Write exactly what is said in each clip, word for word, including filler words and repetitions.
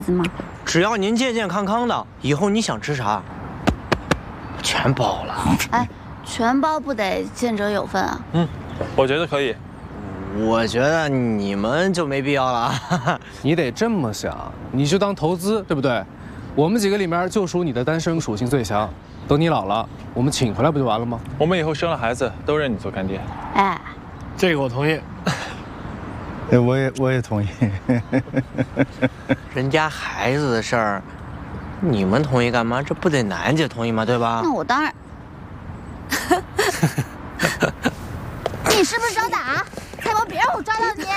吗？ 只要您健健康康的，以后你想吃啥，全包了。 哎，全包不得见者有份啊？ 嗯，我觉得可以。 我觉得你们就没必要了。 你得这么想，你就当投资，对不对？我们几个里面就属你的单身属性最强。等你老了，我们请回来不就完了吗？ 我们以后生了孩子都认你做干爹。 哎， 这个我同意。 哎，我也我也同意。 人家孩子的事儿，你们同意干嘛？这不得楠姐同意吗？对吧？ 那我当然。你是不是找打？蔡某，别让我抓到你！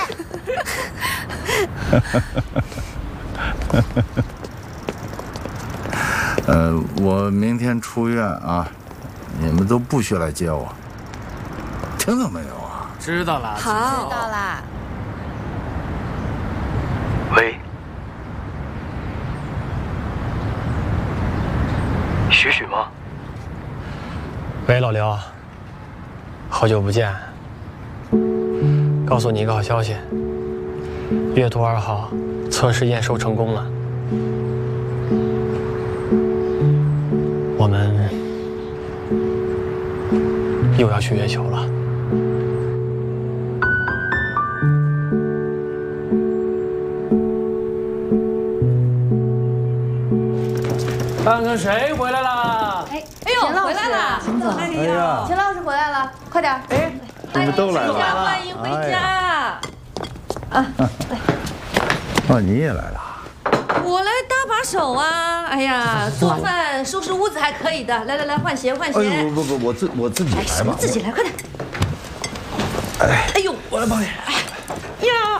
呃，我明天出院啊，你们都不许来接我，听到没有啊？ 知道了。 好，知道啦。 喂，许许吗？ 喂，老刘，好久不见。告诉你一个好消息，月图二号测试验收成功了，我们又要去月球了。看看谁回来了？ 哎，哎呦，回来了！秦总，哎呀，秦老师回来了，快点！哎， 你们都来了， 欢迎回家！啊， 哦，你也来了。 我来搭把手啊！哎呀，做饭、收拾屋子还可以的。来来来，换鞋换鞋。 哎不不不，我自我自己来吧。 什么自己来？快点！ 哎， 哎呦， 我来帮你。 哎呀！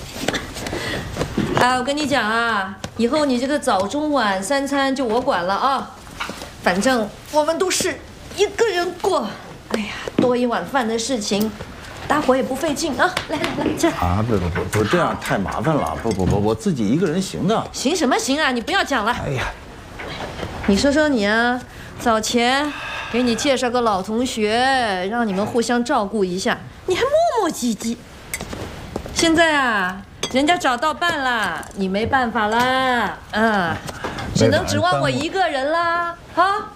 哎，我跟你讲啊，以后你这个早中晚三餐就我管了啊。反正我们都是一个人过。哎呀，多一碗饭的事情，大伙也不费劲啊！来来来，这啊，不不不不，这样太麻烦了。不不不，我自己一个人行的。 行什么行啊？你不要讲了。 哎呀， 你说说你啊，早前给你介绍个老同学，让你们互相照顾一下，你还磨磨唧唧。现在啊，人家找到伴了，你没办法啦，嗯，只能指望我一个人啦，啊！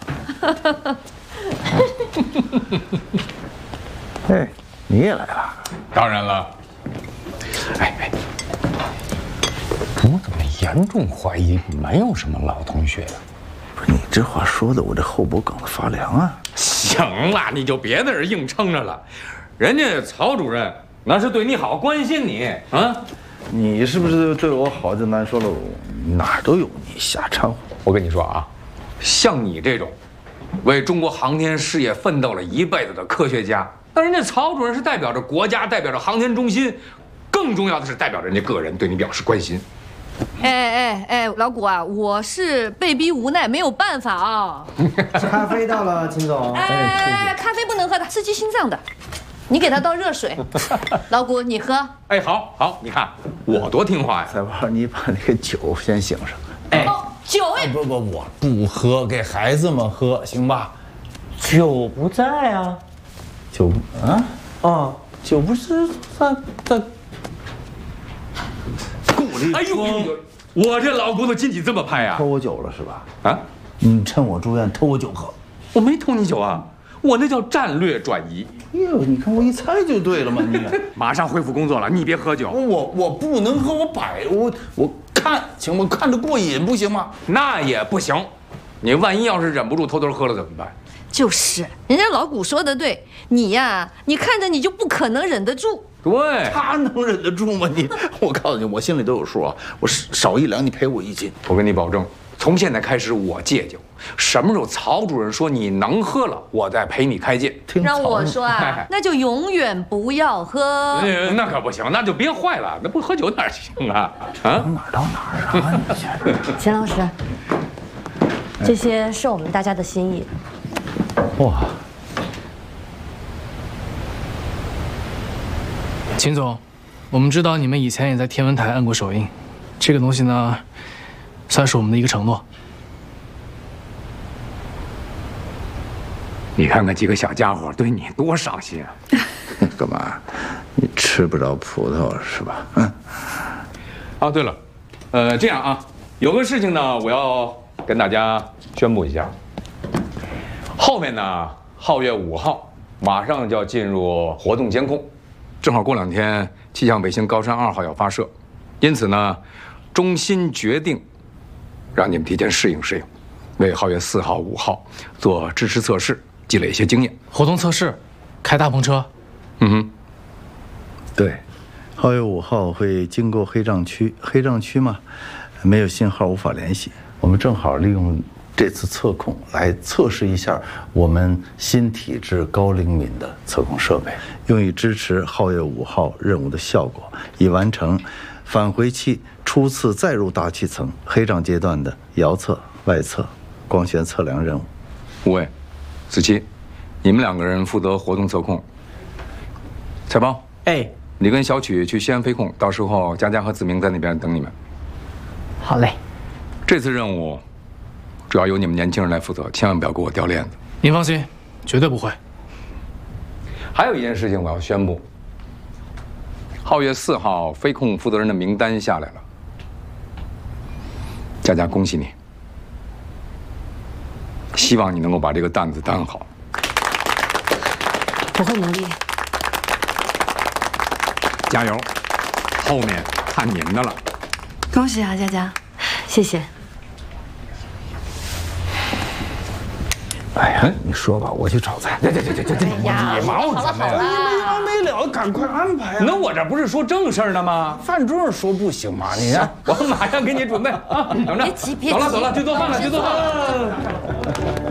哎，你也来了？ 当然了。哎哎，我怎么严重怀疑没有什么老同学呀？ 不是你这话说的，我这后脖梗子发凉啊！ 行了，你就别在这硬撑着了。人家曹主任那是对你好，关心你啊。 你是不是对我好就难说了？哪儿都有你瞎掺和。 我跟你说啊，像你这种为中国航天事业奋斗了一辈子的科学家，那人家曹主任是代表着国家，代表着航天中心，更重要的是代表着人家个人对你表示关心。 哎哎哎，老谷啊，我是被逼无奈，没有办法啊。 咖啡到了，秦总。 哎，咖啡不能喝的，刺激心脏的。你给他倒热水。老谷，你喝。 哎，好好，你看我多听话呀。 彩宝，你把那个酒先醒上。 哎， 哦，酒哎， 不不，我不喝，给孩子们喝，行吧？ 酒不在啊。 酒啊哦， 酒不是在在顾里哎呦，我这老骨头近几这么拍呀？ 偷我酒了是吧？ 啊， 你趁我住院偷我酒喝。 我没偷你酒啊，我那叫战略转移。 哟，你看我一猜就对了嘛，你马上恢复工作了，你别喝酒。 我我不能喝，我摆我我看行吗？看着过瘾不行吗？ 那也不行，你万一要是忍不住偷偷喝了怎么办？ 就是，人家老谷说的对，你呀，你看着你就不可能忍得住。 对， 他能忍得住吗？你，我告诉你，我心里都有数啊。我少一两，你赔我一斤。 我跟你保证，从现在开始我戒酒，什么时候曹主任说你能喝了，我再陪你开戒。 让我说啊，那就永远不要喝。 呃，那可不行，那就别坏了，那不喝酒哪行啊？啊， 哪儿到哪儿啊？你秦老师，这些是我们大家的心意。 哇， 秦总，我们知道你们以前也在天文台按过手印，这个东西呢，算是我们的一个承诺。 你看看几个小家伙对你多上心啊！ 干嘛？你吃不着葡萄是吧？嗯。 哦，对了，呃，这样啊， 有个事情呢，我要跟大家宣布一下。后面呢，皓月五号马上就要进入活动监控，正好过两天气象卫星高山二号要发射，因此呢，中心决定让你们提前适应适应，为皓月四号、五号做支持测试，积累一些经验。 活动测试，开大篷车。 嗯哼， 对，皓月五号会经过黑障区，黑障区嘛，没有信号，无法联系。我们正好利用这次测控来测试一下我们新体质高灵敏的测控设备，用以支持皓月五号任务的效果，以完成返回器初次再入大气层黑障阶段的遥测、外测、光学测量任务。 五位、子期，你们两个人负责活动测控。彩包， 哎， 你跟小曲去西安飞控，到时候佳佳和子明在那边等你们。 好嘞。 这次任务主要由你们年轻人来负责，千万不要给我掉链子。 您放心，绝对不会。 还有一件事情我要宣布，皓月四号飞控负责人的名单下来了。佳佳，恭喜你！希望你能够把这个担子担好。 我会努力。 加油，后面看您的了。 恭喜啊，佳佳，谢谢。 哎呀，你说吧，我去炒菜。对对对对对对， 哎呀， 你忙什么呀？ 没完没了，赶快安排啊！ 那我这不是说正事儿呢吗？ 饭桌上说不行吗？你我马上给你准备啊！等着， 别急，别急， 走了走了，去做饭了，去做饭了。